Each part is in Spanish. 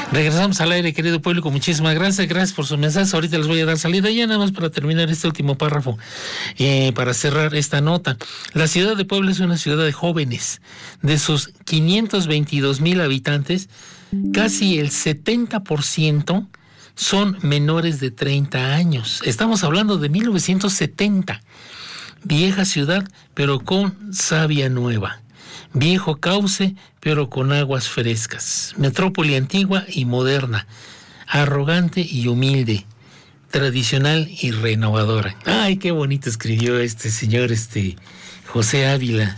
Regresamos al aire, querido público, muchísimas gracias por sus mensajes. Ahorita les voy a dar salida, ya nada más para terminar este último párrafo, para cerrar esta nota. La ciudad de Puebla es una ciudad de jóvenes. De sus 522,000 habitantes, casi el 70% son menores de 30 años. Estamos hablando de 1970. Vieja ciudad, pero con savia nueva. Viejo cauce, pero con aguas frescas. Metrópoli antigua y moderna. Arrogante y humilde. Tradicional y renovadora. Ay, qué bonito escribió este señor, José Ávila,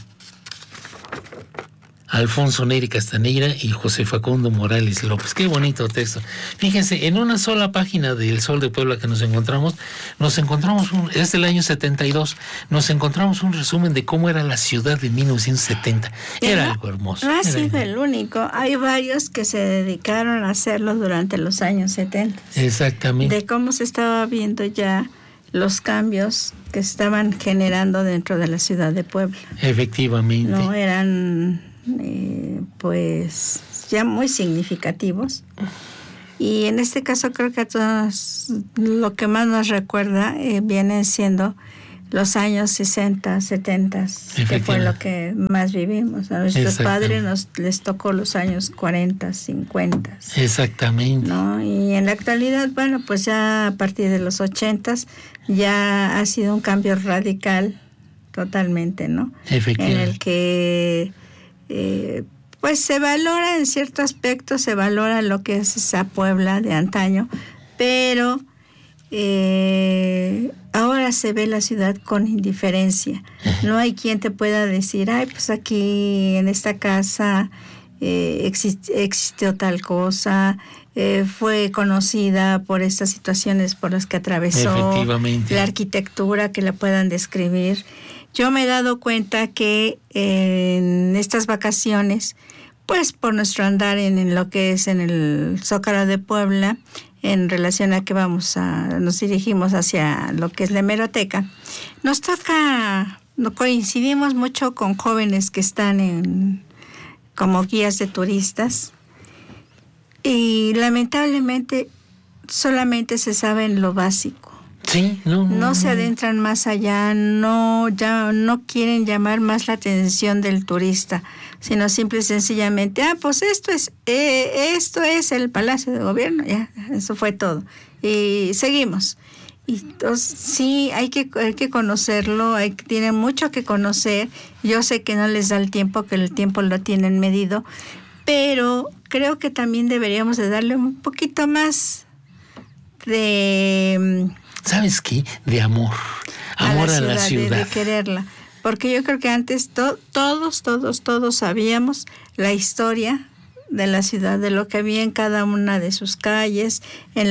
Alfonso Neri Castaneira y José Facundo Morales López. Qué bonito texto. Fíjense, en una sola página de El Sol de Puebla que nos encontramos es del año 72, nos encontramos un resumen de cómo era la ciudad de 1970. Era algo hermoso. No ha sido el único. Hay varios que se dedicaron a hacerlo durante los años 70. Exactamente. De cómo se estaba viendo ya los cambios que estaban generando dentro de la ciudad de Puebla. Efectivamente. No eran pues ya muy significativos, y en este caso creo que a todos lo que más nos recuerda vienen siendo los años 60, 70, que fue lo que más vivimos. A nuestros padres les tocó los años 40, 50. Exactamente. ¿No? Y en la actualidad, bueno, pues ya a partir de los 80 ya ha sido un cambio radical totalmente, ¿no? En el que pues se valora en cierto aspecto, se valora lo que es esa Puebla de antaño, pero ahora se ve la ciudad con indiferencia. No hay quien te pueda decir, ay, pues aquí en esta casa existió tal cosa, fue conocida por estas situaciones por las que atravesó, la arquitectura que la puedan describir. Yo me he dado cuenta que en estas vacaciones, pues por nuestro andar en lo que es en el Zócalo de Puebla, en relación a que nos dirigimos hacia lo que es la hemeroteca, coincidimos mucho con jóvenes que están como guías de turistas, y lamentablemente solamente se sabe lo básico. Sí, no se adentran más allá, ya no quieren llamar más la atención del turista, sino simple y sencillamente, pues esto es el Palacio de Gobierno, ya, eso fue todo, y seguimos. Y entonces sí, hay que conocerlo, tienen mucho que conocer. Yo sé que no les da el tiempo, que el tiempo lo tienen medido, pero creo que también deberíamos de darle un poquito más de... ¿Sabes qué? De amor a la ciudad. De quererla. Porque yo creo que antes todos sabíamos la historia de la ciudad, de lo que había en cada una de sus calles,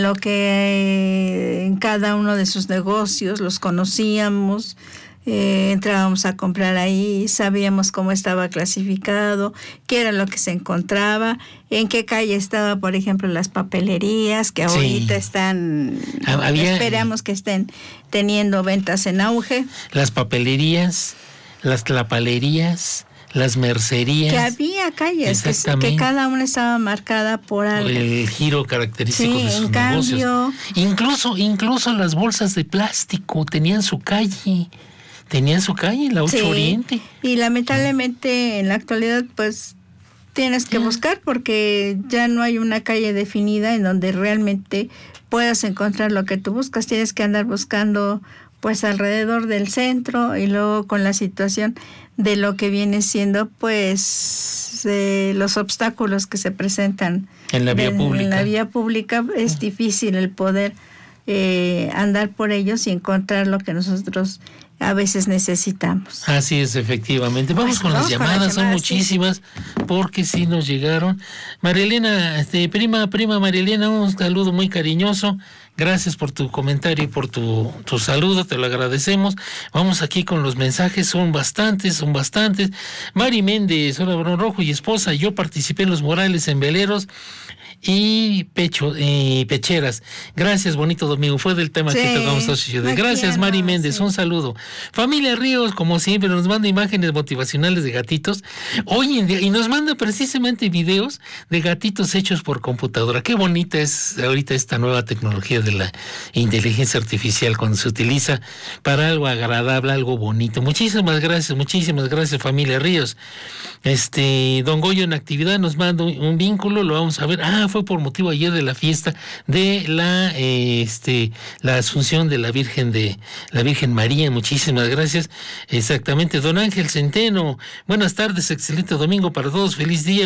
en cada uno de sus negocios, los conocíamos, entrábamos a comprar ahí, sabíamos cómo estaba clasificado, qué era lo que se encontraba, en qué calle estaba, por ejemplo, las papelerías, que ahorita esperamos que estén teniendo ventas en auge. Las papelerías, las tlapalerías, las mercerías. Que había calles que cada una estaba marcada por algo. El giro característico de sus negocios. Incluso las bolsas de plástico tenían su calle. La 8 Oriente. Y lamentablemente en la actualidad pues tienes que buscar, porque ya no hay una calle definida en donde realmente puedas encontrar lo que tú buscas. Tienes que andar buscando pues alrededor del centro, y luego con la situación de lo que viene siendo pues los obstáculos que se presentan en la vía pública. Es difícil el poder andar por ellos y encontrar lo que nosotros a veces necesitamos. Así es, efectivamente. Vamos con las llamadas, son muchísimas, porque sí nos llegaron. María Elena, prima María Elena, un saludo muy cariñoso. Gracias por tu comentario y por tu saludo, te lo agradecemos. Vamos aquí con los mensajes, son bastantes. Mari Méndez, hola, Barón Rojo y esposa, yo participé en los murales en veleros y pecheras. Gracias, bonito domingo. Fue del tema que tocamos esta ciudad. Gracias, Mari Méndez. Un saludo. Familia Ríos, como siempre, nos manda imágenes motivacionales de gatitos hoy en día y nos manda precisamente videos de gatitos hechos por computadora. Qué bonita es ahorita esta nueva tecnología de la inteligencia artificial cuando se utiliza para algo agradable, algo bonito. Muchísimas gracias, familia Ríos. Don Goyo en actividad nos manda un vínculo, lo vamos a ver. Fue por motivo ayer de la fiesta de la Asunción de la Virgen María. Muchísimas gracias. Exactamente. Don Ángel Centeno, buenas tardes, excelente domingo para todos, feliz día,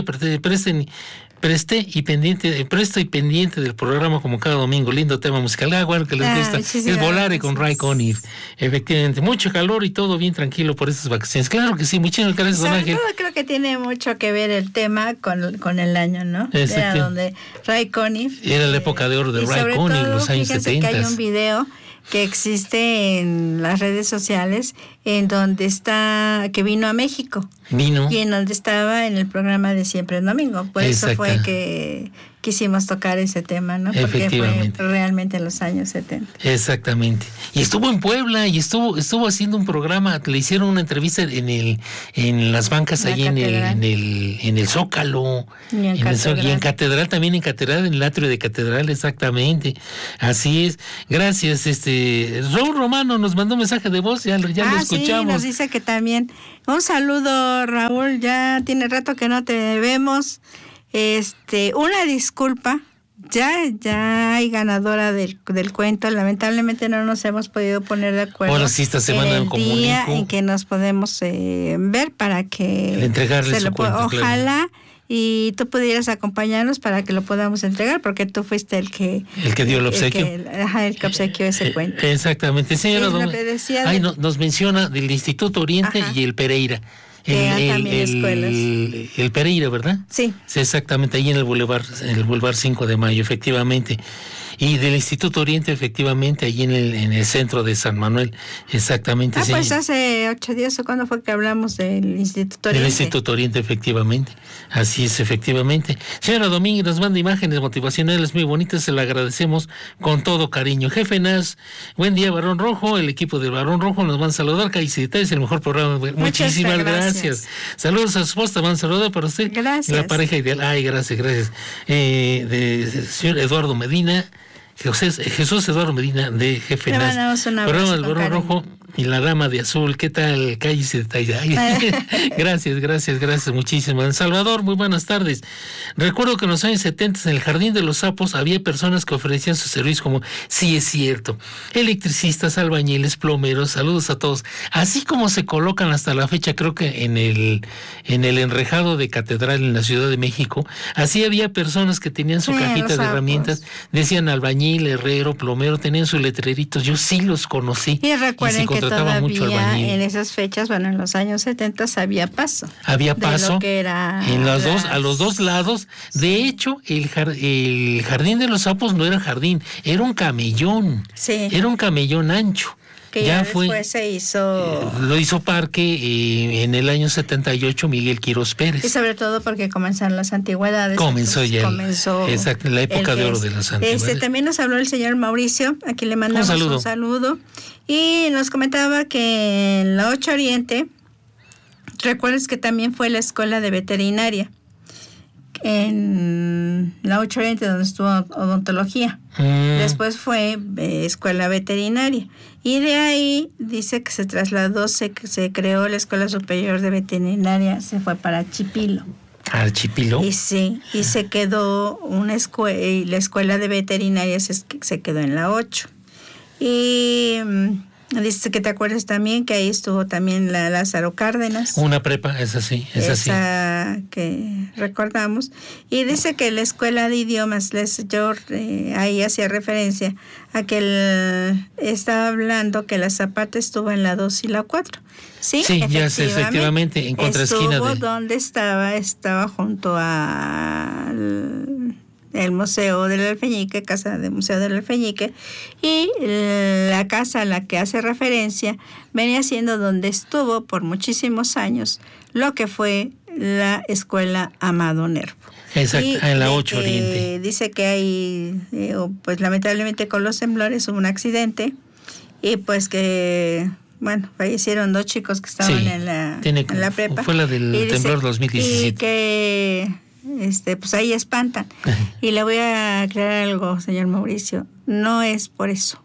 presto y pendiente del programa como cada domingo. Lindo tema musical. Bueno, que les gusta. Es Volare con Ray Conniff. Efectivamente, mucho calor y todo bien tranquilo por estas vacaciones. Claro que sí, muchísimas gracias, don Ángel. Creo que tiene mucho que ver el tema con el año, ¿no? Era donde Ray Conniff. Era la época de oro de Ray Conniff, los años 70. Que hay un video que existe en las redes sociales en donde que vino a México. Y en donde estaba en el programa de Siempre el Domingo. Por eso fue que quisimos tocar ese tema, ¿no? Porque fue realmente en los años 70. Exactamente. Y estuvo en Puebla y estuvo haciendo un programa, le hicieron una entrevista en las bancas ahí en el Zócalo. Y en Catedral también, en el atrio de Catedral, exactamente. Así es. Gracias. Raúl Romano nos mandó un mensaje de voz, ya lo escuchamos. Sí, nos dice que también. Un saludo, Raúl, ya tiene rato que no te vemos. Una disculpa, ya hay ganadora del cuento. Lamentablemente no nos hemos podido poner de acuerdo. Ahora sí, esta semana en el día en que nos podemos ver para que entregarle su cuento. Ojalá y tú pudieras acompañarnos para que lo podamos entregar, porque tú fuiste el que dio el obsequio. El que obsequió ese cuento. Exactamente, señora. Nos menciona del Instituto Oriente y el Pereira. El Pereira, ¿verdad? Sí. Exactamente, ahí en el Boulevard 5 de Mayo, efectivamente. Y del Instituto Oriente, efectivamente, ahí en el centro de San Manuel, exactamente. Pues hace 8 días, ¿o cuándo fue que hablamos del Instituto Oriente? Del Instituto Oriente, efectivamente. Así es, efectivamente. Señora Domínguez nos manda imágenes motivacionales muy bonitas, se lo agradecemos con todo cariño. Jefe Nas, buen día, Barón Rojo. El equipo del Barón Rojo nos van a saludar. Calles y Detalles, el mejor programa. Muchísimas gracias. Saludos a su esposa, van a saludar para usted. Gracias. La pareja ideal. Gracias. De señor Eduardo Medina. Jesús Eduardo Medina de Jefe Nas. Programa del Barón Rojo y la Dama de Azul. ¿Qué tal? Calles y Detalles. Gracias, muchísimas. En Salvador, muy buenas tardes. Recuerdo que en los años 70 en el Jardín de los Sapos había personas que ofrecían sus servicios como, sí es cierto, electricistas, albañiles, plomeros, saludos a todos. Así como se colocan hasta la fecha, creo que en el enrejado de Catedral en la Ciudad de México, así había personas que tenían su cajita de herramientas, decían albañil, herrero, plomero, tenían sus letreritos, yo sí los conocí. Y recuerden que todavía en esas fechas, en los años 70 había paso. Había paso de lo que era a los dos lados. Sí. De hecho, el Jardín de los Sapos no era jardín, era un camellón. Sí. Era un camellón ancho. Que ya después se hizo... lo hizo parque en el año 78 Miguel Quirós Pérez. Y sobre todo porque comenzaron las antigüedades. Comenzó exacto, la época de oro de las antigüedades. También nos habló el señor Mauricio, a quien le mandamos un saludo. Y nos comentaba que en la 8 Oriente, recuerdas que también fue la escuela de veterinaria. En la 8 Oriente, donde estuvo odontología. Después fue escuela veterinaria. Y de ahí dice que se trasladó, se creó la Escuela Superior de Veterinaria, se fue para Chipilo. ¿Chipilo? Y sí, y se quedó una escuela, y la escuela de veterinaria se quedó en la 8. Y dice que te acuerdas también que ahí estuvo también la Lázaro Cárdenas. Una prepa, esa que recordamos. Y dice que la escuela de idiomas, ahí hacía referencia a que estaba hablando que la Zapata estuvo en la 2 y la 4. Sí, ya sé, efectivamente, en contraesquina de... donde estaba junto al el Museo del Alfeñique, Casa del Museo del Alfeñique, y la casa a la que hace referencia venía siendo donde estuvo por muchísimos años lo que fue la Escuela Amado Nervo. Exacto, en la 8 Oriente. Dice que hay, pues lamentablemente con los temblores hubo un accidente y pues que, bueno, fallecieron 2 chicos que estaban en la prepa. Fue la del temblor 2017. Y que, pues ahí espantan. Y le voy a aclarar algo, señor Mauricio, no es por eso.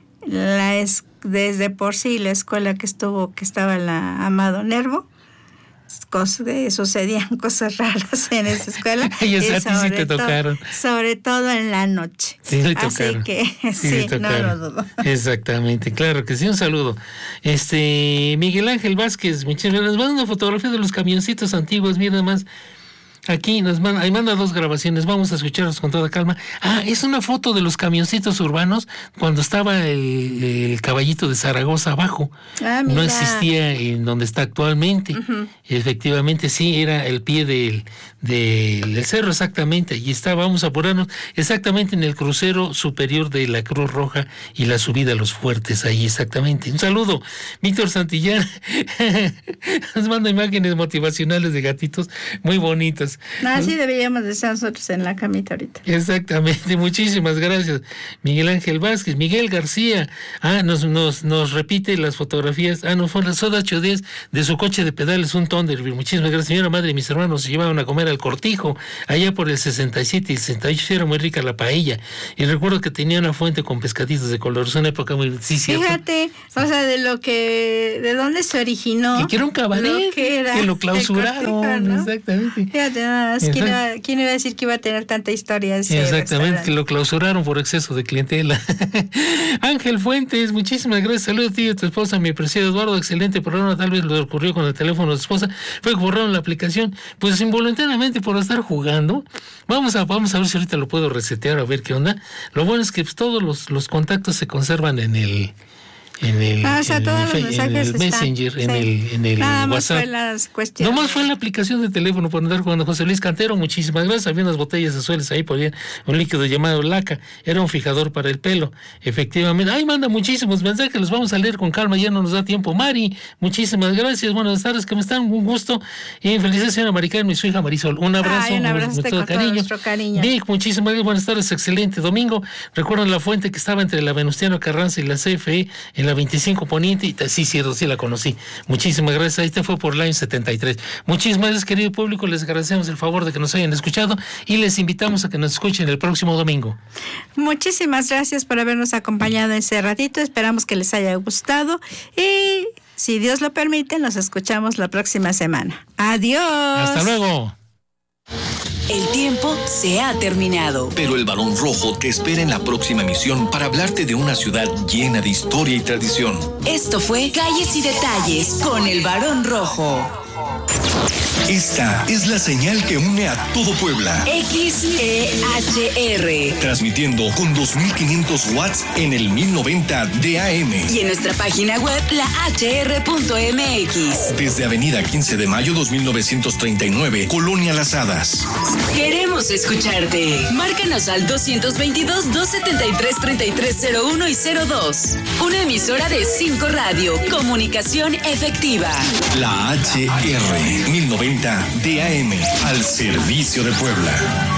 Desde por sí la escuela que estaba la Amado Nervo, sucedían cosas raras en esa escuela. Y a ti sí te tocaron. Sobre todo en la noche. Sí, le tocaron. Así que sí, no lo dudo. Exactamente, claro que sí, un saludo. Miguel Ángel Vázquez, muchas gracias. Nos manda una fotografía de los camioncitos antiguos, mira más. Aquí ahí manda 2 grabaciones, vamos a escucharlos con toda calma. Es una foto de los camioncitos urbanos cuando estaba el caballito de Zaragoza abajo. No existía en donde está actualmente. Uh-huh. Efectivamente, sí, era el pie del cerro, exactamente. Allí está, vamos a apurarnos, exactamente en el crucero superior de la Cruz Roja y la subida a Los Fuertes, ahí exactamente. Un saludo, Víctor Santillán. Nos manda imágenes motivacionales de gatitos muy bonitas. Así deberíamos de estar nosotros en la camita ahorita. Exactamente, muchísimas gracias. Miguel Ángel Vázquez, Miguel García, nos repite las fotografías. No, fue la Soda 810 de su coche de pedales, un Thunderbird. Muchísimas gracias, señora madre. Mis hermanos se llevaban a comer al Cortijo, allá por el 67 y el 68, era muy rica la paella. Y recuerdo que tenía una fuente con pescaditos de color, es una época muy... Sí, fíjate, o sea, de dónde se originó. Que era un cabaret, que lo clausuraron, Cortijo, ¿no? Exactamente. Fíjate, ¿quién iba a decir que iba a tener tanta historia ese exactamente, que lo clausuraron por exceso de clientela. Ángel Fuentes, muchísimas gracias. Saludos a ti y a tu esposa, mi preciado Eduardo. Excelente programa, tal vez lo ocurrió con el teléfono de su esposa. Fue que borraron la aplicación, pues involuntariamente por estar jugando. Vamos a ver si ahorita lo puedo resetear, a ver qué onda. Lo bueno es que pues, todos los contactos se conservan en el Messenger, sí. en el Nada WhatsApp. No más fue en la aplicación de teléfono por andar jugando. José Luis Cantero, muchísimas gracias. Había unas botellas azules ahí, podía un líquido llamado laca, era un fijador para el pelo, efectivamente. Manda muchísimos mensajes, los vamos a leer con calma, ya no nos da tiempo. Mari, muchísimas gracias, buenas tardes, que me están, un gusto. Y felicidades, señora Maricarmen y su hija Marisol. Un abrazo, un abrazo con todo nuestro cariño. Vic, muchísimas gracias, buenas tardes, excelente domingo. Recuerdan la fuente que estaba entre la Venustiano Carranza y la CFE en la 25 Poniente, y sí la conocí. Muchísimas gracias. Este fue por Line 73. Muchísimas gracias, querido público. Les agradecemos el favor de que nos hayan escuchado y les invitamos a que nos escuchen el próximo domingo. Muchísimas gracias por habernos acompañado ese ratito. Esperamos que les haya gustado y, si Dios lo permite, nos escuchamos la próxima semana. Adiós. Hasta luego. El tiempo se ha terminado. Pero el Barón Rojo te espera en la próxima emisión para hablarte de una ciudad llena de historia y tradición. Esto fue Calles y Detalles con el Barón Rojo. Esta es la señal que une a todo Puebla. XEHR. Transmitiendo con 2500 watts en el 1090 de AM. Y en nuestra página web, lahr.mx. Desde Avenida 15 de Mayo 2939, Colonia Las Hadas. Queremos escucharte. Márcanos al 222-273-3301 y 02. Una emisora de 5 Radio. Comunicación efectiva. La HR 1090 DAM, al servicio de Puebla.